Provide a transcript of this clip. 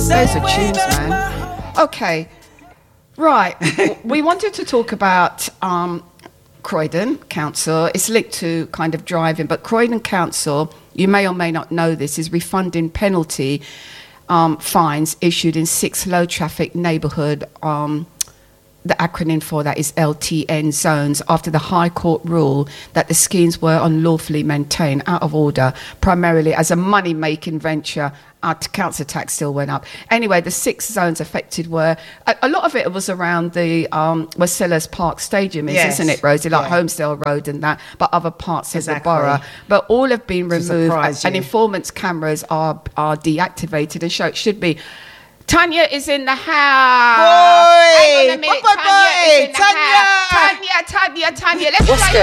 Those are tunes, man. Okay, right. We wanted to talk about Croydon Council. It's linked to kind of driving, but Croydon Council, you may or may not know this, is refunding penalty fines issued in 6 low traffic neighbourhood. The acronym for that is LTN zones, after the High Court rule that the schemes were unlawfully maintained out of order, primarily as a money-making venture. Our council tax still went up. Anyway, the 6 zones affected were, a lot of it was around the where Sellers Park Stadium is, Yes. isn't it, Rosie? Like Yeah. Homesdale Road and that, but other parts of the Exactly. borough. But all have been To removed, surprise and you. informant's cameras are deactivated and show it should be. Tanya is in the house. Boy! Hang on a minute. Boy, boy, Tanya is in the boy! house. Tanya. Let's What's play